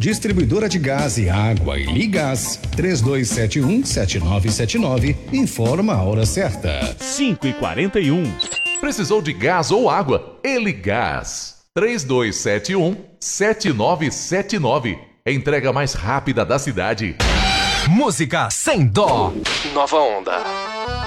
Distribuidora de gás e água e Ligás. 3271-7979. Informa a hora certa. 5h41. Precisou de gás ou água? Eligás. 3271-7979. Entrega mais rápida da cidade. Música sem dó. Nova Onda.